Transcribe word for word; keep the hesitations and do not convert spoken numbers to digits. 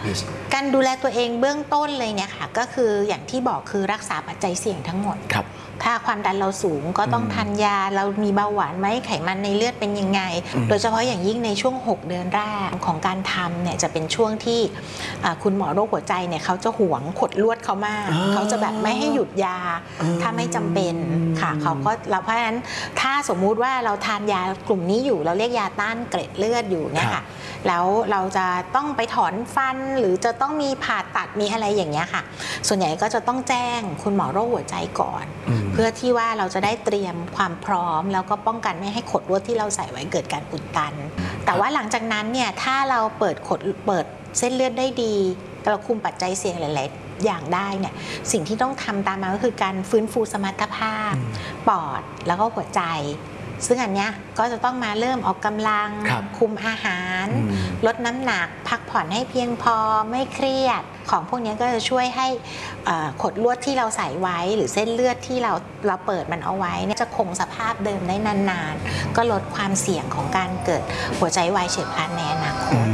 การดูแลตัวเองเบื้องต้นเลยเนี่ยค่ะก็คืออย่างที่บอกคือรักษาปัจจัยเสี่ยงทั้งหมดถ้าความดันเราสูงก็ต้องทานยาเรามีเบาหวานไหมไขมันในเลือดเป็นยังไงโดยเฉพาะอย่างยิ่งในช่วงหกเดือนแรกของการทำเนี่ยจะเป็นช่วงที่คุณหมอโรคหัวใจเนี่ยเขาจะหวงขดลวดเขามากเขาจะแบบไม่ให้หยุดยาถ้าไม่จำเป็นค่ะเขาก็เราเพราะฉะนั้นถ้าสมมุติว่าเราทานยากลุ่มนี้อยู่เราเรียกยาต้านเกล็ดเลือดอยู่เนี่ยค่ะแล้วเราจะต้องไปถอนฟันหรือจะต้องมีผ่าตัดมีอะไรอย่างเงี้ยค่ะส่วนใหญ่ก็จะต้องแจ้งคุณหมอโรคหัวใจก่อนเพื่อที่ว่าเราจะได้เตรียมความพร้อมแล้วก็ป้องกันไม่ให้ขดลวดที่เราใส่ไว้เกิดการอุดตันแต่ว่าหลังจากนั้นเนี่ยถ้าเราเปิดขดเปิดเส้นเลือดได้ดีเราคุมปัจจัยเสี่ยงหลายๆอย่างได้เนี่ยสิ่งที่ต้องทำตามมาก็คือการฟื้นฟูสมรรถภาพปอดแล้วก็หัวใจซึ่งอันเนี้ยก็จะต้องมาเริ่มออกกำลังคุมอาหารลดน้ำหนักพักผ่อนให้เพียงพอไม่เครียดของพวกนี้ก็จะช่วยให้ขดลวดที่เราใส่ไว้หรือเส้นเลือดที่เราเราเปิดมันเอาไว้จะคงสภาพเดิมได้นานๆก็ลดความเสี่ยงของการเกิดหัวใจวายเฉียบพลันในอนาคต